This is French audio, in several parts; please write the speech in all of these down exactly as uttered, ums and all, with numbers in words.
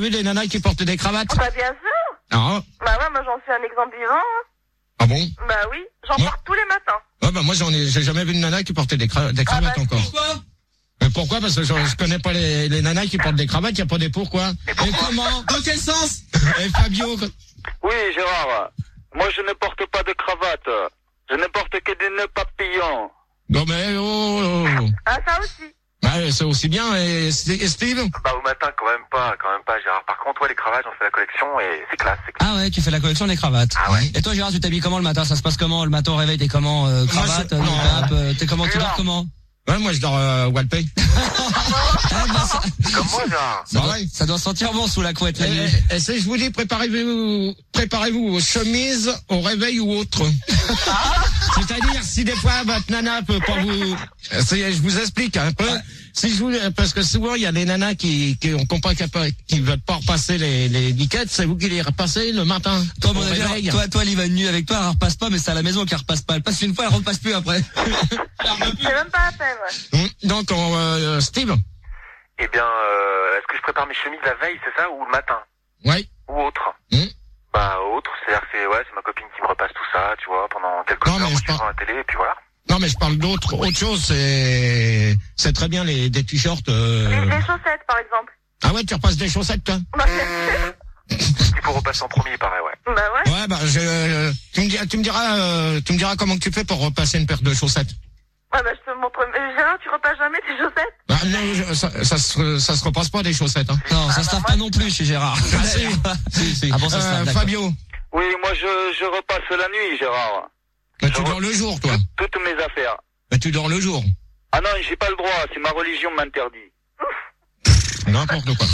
vu des nanas qui portent des cravates? Bah bien sûr. Ah. Bah ouais, moi j'en suis un exemple vivant. Hein. Ah bon? Bah oui, j'en Ouais. porte tous les matins. Ouais, bah moi j'en ai, j'ai jamais vu une nana qui portait des, cra- des cravates Ah bah, encore. Pourquoi? Mais pourquoi? Parce que je, je connais pas les, les nanas qui portent des cravates, y a pas des pourquoi. Et comment? Dans quel sens? Et Fabio, Oui, Gérard. Moi, je ne porte pas de cravate. Je ne porte que des nœuds papillons. non mais oh, oh, oh. Ah ça aussi. Bah, c'est aussi bien. Et, et Steve? Bah au matin quand même pas, quand même pas Gérard. Par contre ouais les cravates j'en fais la collection et c'est classe, c'est classe. Ah ouais, tu fais la collection des cravates. Ah ouais. Et toi Gérard, tu t'habilles comment le matin? Ça se passe comment? Le matin au réveil, t'es comment? euh, Cravate, je- euh, non. niqab, euh, t'es comment? Tu dors Gérard. comment? Ouais, moi je dors euh, Walpay. Ah, bah, ça, Comme moi Gérard. ça Bah doit, ouais. ça doit sentir bon sous la couette la nuit. Et, et si je vous dis, préparez-vous, préparez-vous aux chemises, au réveil ou autre. C'est-à-dire, si des fois votre nana peut pas vous, c'est- je vous explique un peu. Si je vous, parce que souvent il y a des nanas qui, qui ont compris qui veulent pas repasser les, les liquettes, c'est vous qui les repassez le matin. Toi, mon au avis, réveil. toi, toi, elle va nuit avec toi, elle repasse pas, mais c'est à la maison qu'elle repasse pas. Elle passe une fois, elle repasse plus après. C'est même pas la peine, ouais. Hum, Donc, on, euh, Steve. Eh bien euh, est-ce que je prépare mes chemises la veille, c'est ça, ou le matin? Ouais. Ou autre? Hum. Bah autre, c'est-à-dire que c'est ouais, c'est ma copine qui me repasse tout ça, tu vois, pendant quelques Non, heures, mais moi je je suis devant la télé et puis voilà. Non, mais je parle d'autre, autre chose. C'est, c'est très bien les des t-shirts. Euh... Les, les chaussettes par exemple. Ah ouais, tu repasses des chaussettes, toi. Bah bien sûr. Il faut repasser en premier, pareil, ouais. Bah ouais. Ouais, bah, je, euh, tu me diras, tu me diras, euh, tu me diras comment que tu fais pour repasser une paire de chaussettes. Ouais bah je te montre. Euh, Gérard, tu repasses jamais tes chaussettes? Ah, non, je- ça, ça, se, ça se repasse pas des chaussettes. Hein. Non, ça se lave pas non plus chez Gérard. Ah, si. si, si. Ah bon, ça se Euh, lave, d'accord. Fabio, Oui, moi, je, je repasse la nuit, Gérard. bah, tu Je dors re- le jour, toi. Toutes mes affaires. Bah, tu dors le jour. Ah non, j'ai pas le droit. C'est ma religion m'interdit. N'importe quoi.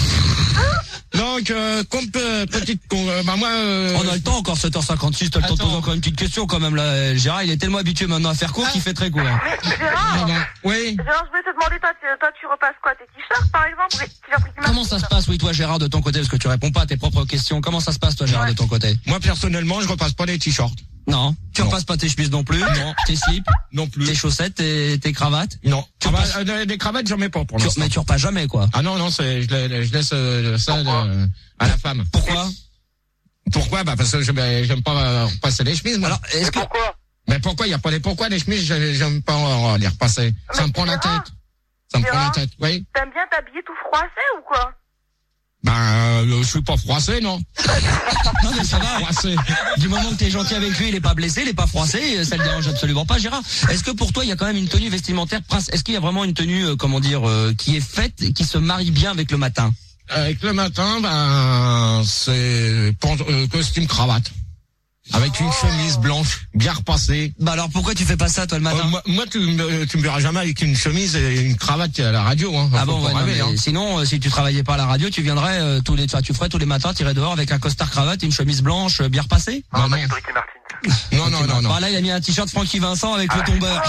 Donc, euh, compte, euh, petite, con- euh, bah, moi, euh, On a le temps encore, sept heures cinquante-six, t'as le temps de Attends. poser encore une petite question quand même là. Euh, Gérard, il est tellement habitué maintenant à faire court qu'il fait très court. hein. Mais Gérard, pardon. Oui. Gérard, je voulais te demander, toi, tu, toi, tu repasses quoi? Tes t-shirts par exemple? Ou les t-shirts qui Comment ça se passe, oui, toi Gérard, de ton côté, parce que tu réponds pas à tes propres questions. Comment ça se passe, toi Gérard, de ton côté? Moi, personnellement, je repasse pas les t-shirts. Non. Tu Non. repasses pas tes chemises non plus? Non. Tes slips, Non plus. tes chaussettes, tes, tes cravates? Non. Tu Ah bah, repasses- euh, des- des cravates, j'en mets pas pour Tu- l'instant. mais tu repasses jamais, quoi. Ah non, non, c'est, je, la- je laisse euh, ça euh, à la femme. Pourquoi? Pourquoi? Bah, parce que je, ben, j'aime pas euh, repasser les chemises, moi. Alors, est-ce Mais que, pourquoi? Mais pourquoi? Il y a pas des pourquoi les chemises, j'ai- j'aime pas euh, les repasser. Ça Mais me prend la Gérard, tête. Ça me prend la Gérard. tête, oui. T'aimes bien t'habiller tout froissé ou quoi? Ben, euh, je suis pas froissé, non. non, mais ça va. Froissé. Du moment que t'es gentil avec lui, il est pas blessé, il est pas froissé, ça le dérange absolument pas, Gérard. Est-ce que pour toi, il y a quand même une tenue vestimentaire, prince? Est-ce qu'il y a vraiment une tenue, euh, comment dire, euh, qui est faite et qui se marie bien avec le matin? Avec le matin, ben, c'est pan- euh, costume cravate. Avec une chemise blanche, bien repassée. Bah alors pourquoi tu fais pas ça, toi, le matin? Euh, moi, moi, tu me, tu me verras jamais avec une chemise et une cravate à la radio, hein. Ah Faut bon, pas ouais, non, rêver, mais hein. sinon, euh, si tu travaillais pas à la radio, tu viendrais euh, tous les, enfin, tu ferais tous les matins, tirer dehors avec un costard cravate et une chemise blanche euh, bien repassée. Ah, Non, bah, non. j'ai Ricky Martin. Non, non, non, non. Bah là, il a mis un t-shirt Francky Vincent avec le tombeur.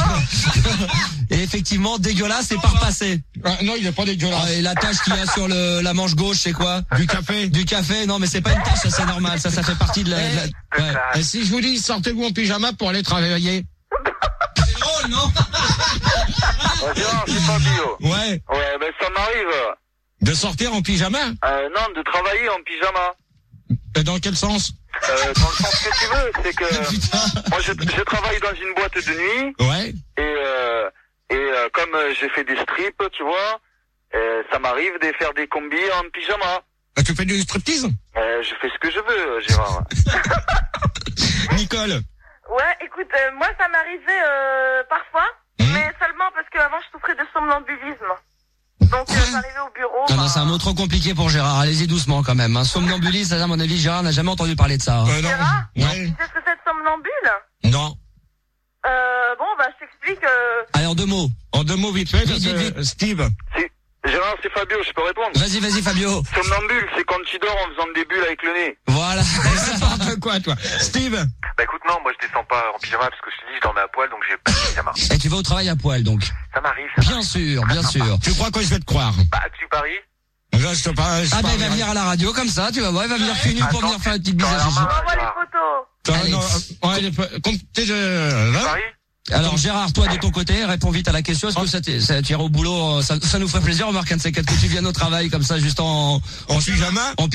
Et effectivement, dégueulasse, c'est pas repassé. Ah, non, il est pas dégueulasse. Ah, et la tache qu'il y a sur le, la manche gauche, c'est quoi? Du café. Du café? Non, mais c'est pas une tache, ça c'est normal, ça, ça fait partie de la, de la- ouais. Et si je vous dis, sortez-vous en pyjama pour aller travailler? C'est drôle, non? Euh, Gérard, c'est Fabio. Ouais. Ouais, ben ça m'arrive. De sortir en pyjama? Euh, non, de travailler en pyjama. Et dans quel sens? Euh, dans le sens que tu veux, c'est que moi je, je travaille dans une boîte de nuit Ouais. et euh, et euh, comme euh, j'ai fait des strips, tu vois, euh, ça m'arrive de faire des combis en pyjama. Ah, tu fais du striptease? Euh, je fais ce que je veux, Gérard. Nicole. Ouais, écoute, euh, moi ça m'arrivait euh, parfois, Mhm. mais seulement parce qu'avant je souffrais de somnambulisme. Donc euh, j'arrivais au bureau. Ah non, bah, c'est un mot trop compliqué pour Gérard. Allez-y doucement quand même. Un somnambulisme, ça, à mon avis, Gérard n'a jamais entendu parler de ça. hein. Euh, non. Gérard, Ouais. tu sais ce que c'est de somnambule? Non. Euh, bon, bah je t'explique. Euh... Allez, en deux mots. En deux mots vite fait, parce Vite, que, vite, vite. Steve. C'est- Gérard, c'est Fabio, je peux répondre. Vas-y, vas-y, Fabio. Somnambule, c'est quand tu dors en faisant des bulles avec le nez. Voilà. N'importe quoi, toi. Steve. Bah écoute non, moi je descends pas en pyjama parce que je te dis je dormais à poil donc j'ai pas de pyjama. Et tu vas au travail à poil, donc. Ça m'arrive. Ça Bien m'arrive. sûr, bien sûr. Tu crois que je vais te croire? Bah tu paries? Là, je te parle. je Ah ben, parle- il va venir à la radio comme ça, tu vas voir, il va venir cul nu pour Attends. venir faire une petite bise à Alors, Gigi. On envoie les Gérard. photos. Toi, Allez. non, euh, ouais, les- comptez de- là. Paris? Alors Gérard, toi de ton côté, réponds vite à la question. Est-ce que ça, t'est- ça tu iras au boulot, ça, ça nous ferait plaisir, remarque un de ces quatre que tu viennes au travail comme ça, juste en, En pyjama? en